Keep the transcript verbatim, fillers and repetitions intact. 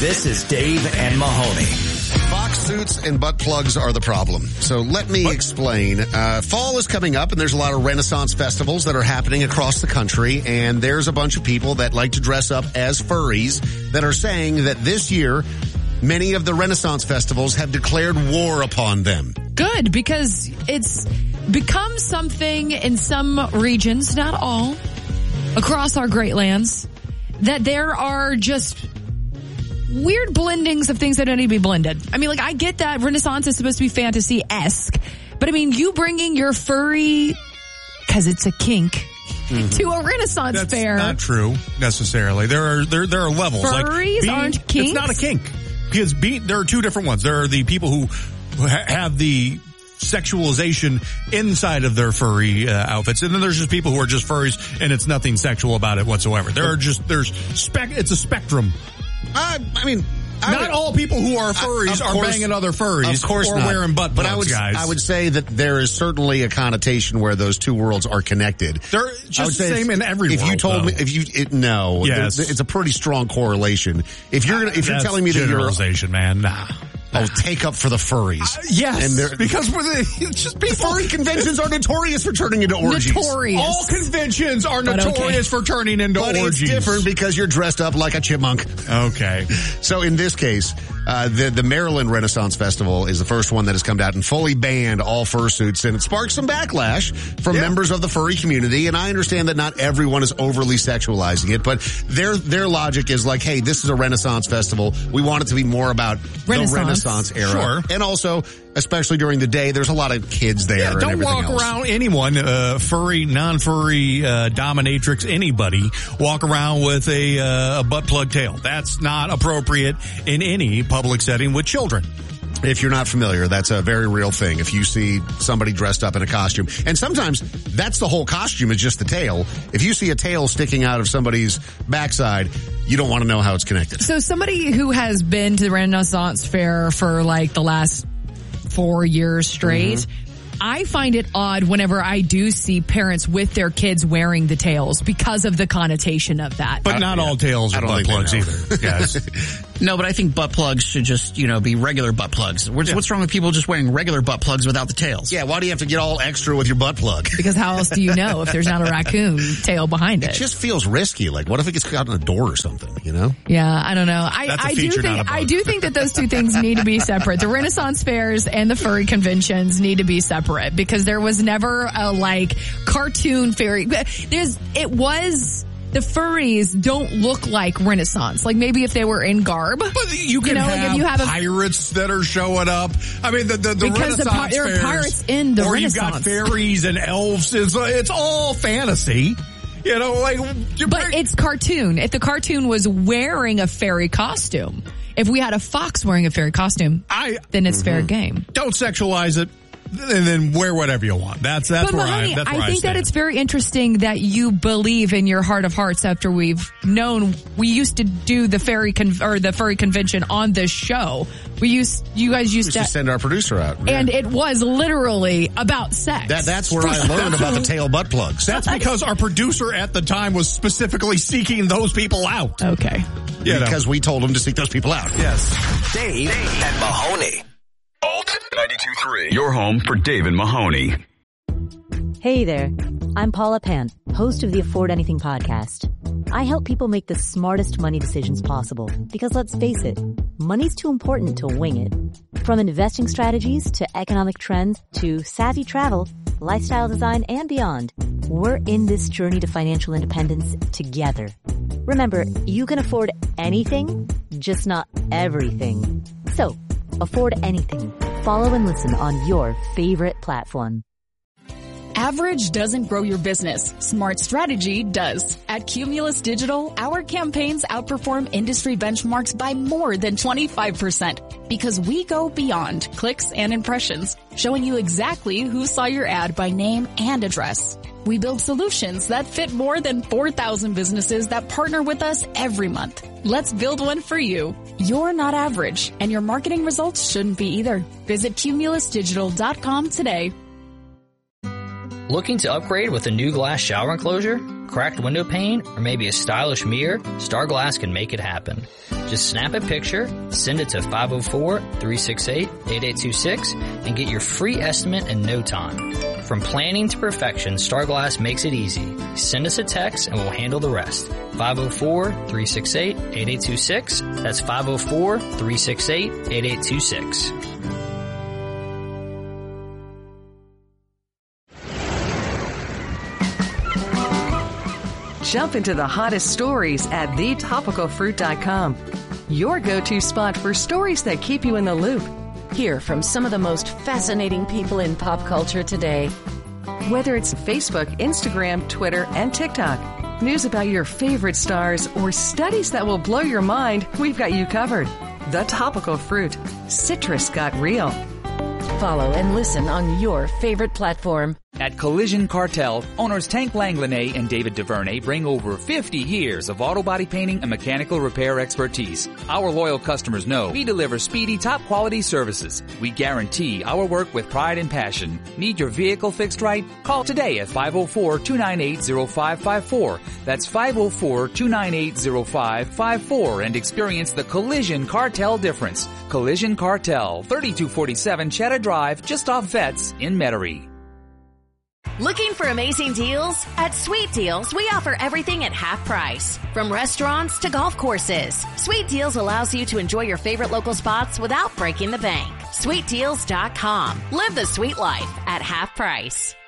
This is Dave and Mahoney. Fox suits and butt plugs are the problem. So let me what? explain. Uh, fall is coming up, and there's a lot of Renaissance festivals that are happening across the country, and there's a bunch of people that like to dress up as furries that are saying that this year, many of the Renaissance festivals have declared war upon them. Good, because it's become something in some regions, not all, across our great lands, that there are just weird blendings of things that don't need to be blended. I mean, like, I get that Renaissance is supposed to be fantasy-esque, but I mean, you bringing your furry, because it's a kink, mm-hmm. to a Renaissance That's fair. That's not true, necessarily. There are there there are levels. Furries like being, aren't kinks? It's not a kink. Because be, there are two different ones. There are the people who ha- have the sexualization inside of their furry uh, outfits, and then there's just people who are just furries, and it's nothing sexual about it whatsoever. There are just, there's spec, it's a spectrum. Uh, I mean, I not would, all people who are furries uh, are course, banging other furries, of course or not. wearing butt plugs, but I would, guys. I would say that there is certainly a connotation where those two worlds are connected. They're just the same in every if world. If you told though. me, if you it, no, yes. it's a pretty strong correlation. If you're gonna, if you're That's telling me that you're generalization, man, nah. Oh, take up for the furries. Uh, yes, and because we're the, it's just people. Furry conventions are notorious for turning into orgies. Notorious. All conventions are but notorious okay. for turning into but orgies. It's different because you're dressed up like a chipmunk. Okay. So in this case, uh, the, the Maryland Renaissance Festival is the first one that has come out and fully banned all fursuits, and it sparked some backlash from yeah. members of the furry community. And I understand that not everyone is overly sexualizing it, but their, their logic is like, hey, this is a Renaissance festival. We want it to be more about Renaissance. the Renaissance era. Sure. And also, especially during the day, there's a lot of kids there. Yeah, and don't everything walk else. around anyone, uh, furry, non-furry, uh, dominatrix, anybody, walk around with a, uh, a butt plug tail. That's not appropriate in any public setting with children. If you're not familiar, that's a very real thing. If you see somebody dressed up in a costume, and sometimes that's the whole costume is just the tail. If you see a tail sticking out of somebody's backside, you don't want to know how it's connected. So somebody who has been to the Renaissance Fair for like the last four years straight, mm-hmm. I find it odd whenever I do see parents with their kids wearing the tails because of the connotation of that. But not yeah. all tails are butt plugs either. Yes. No, but I think butt plugs should just, you know, be regular butt plugs. What's, yeah. what's wrong with people just wearing regular butt plugs without the tails? Yeah, why do you have to get all extra with your butt plug? Because how else do you know if there's not a raccoon tail behind it? It just feels risky. Like, what if it gets caught in a door or something, you know? Yeah, I don't know. I, That's a I feature, do not a think bug. I do think that those two things need to be separate. The Renaissance fairs and the furry conventions need to be separate because there was never a like cartoon fairy. There's it was the furries don't look like Renaissance. Like maybe if they were in garb. But you can you know, have, like if you have a, pirates that are showing up. I mean, the, the, the because Renaissance the pi- there are fairs, pirates in the or Renaissance. you've got fairies and elves. It's, it's all fantasy. You know, like. But it's cartoon. If the cartoon was wearing a fairy costume, if we had a fox wearing a fairy costume, I, then it's mm-hmm. fair game. Don't sexualize it. And then wear whatever you want. That's that's but where Mahoney, I. That's where I I think stand. that it's very interesting that you believe in your heart of hearts. After we've known, we used to do the fairy con- or the furry convention on this show. We used, you guys used, We used to, to send our producer out, and it was literally about sex. That, that's where I learned about the tail butt plugs. That's because our producer at the time was specifically seeking those people out. Okay, You because know. we told him to seek those people out. Yes, Dave and Mahoney. Alt ninety-two point three. Your home for Dave and Mahoney. Hey there. I'm Paula Pant, host of the Afford Anything podcast. I help people make the smartest money decisions possible because let's face it, money's too important to wing it. From investing strategies to economic trends to savvy travel, lifestyle design, and beyond, we're in this journey to financial independence together. Remember, you can afford anything, just not everything. So, afford anything. Follow and listen on your favorite platform. Average doesn't grow your business. Smart strategy does. At Cumulus Digital, our campaigns outperform industry benchmarks by more than twenty-five percent because we go beyond clicks and impressions, showing you exactly who saw your ad by name and address. We build solutions that fit more than four thousand businesses that partner with us every month. Let's build one for you. You're not average, and your marketing results shouldn't be either. Visit cumulus digital dot com today. Looking to upgrade with a new glass shower enclosure? cracked window pane, or maybe a stylish mirror, Starglass can make it happen. Just snap a picture, send it to five oh four, three six eight, eight eight two six, and get your free estimate in no time. From planning to perfection, Starglass makes it easy. Send us a text and we'll handle the rest. five oh four, three six eight, eight eight two six. That's five oh four, three six eight, eight eight two six. Jump into the hottest stories at the topical fruit dot com. Your go-to spot for stories that keep you in the loop. Hear from some of the most fascinating people in pop culture today. Whether it's Facebook, Instagram, Twitter, and TikTok, news about your favorite stars, or studies that will blow your mind, we've got you covered. The Topical Fruit. Citrus got real. Follow and listen on your favorite platform. At Collision Cartel, owners Tank Langlanay and David DuVernay bring over fifty years of auto body painting and mechanical repair expertise. Our loyal customers know we deliver speedy, top-quality services. We guarantee our work with pride and passion. Need your vehicle fixed right? Call today at five oh four, two nine eight, oh five five four. That's five oh four, two nine eight, oh five five four and experience the Collision Cartel difference. Collision Cartel, thirty-two forty-seven Cheddar Drive, just off Vets in Metairie. Looking for amazing deals? At Sweet Deals, we offer everything at half price. From restaurants to golf courses, Sweet Deals allows you to enjoy your favorite local spots without breaking the bank. Sweet Deals dot com. Live the sweet life at half price.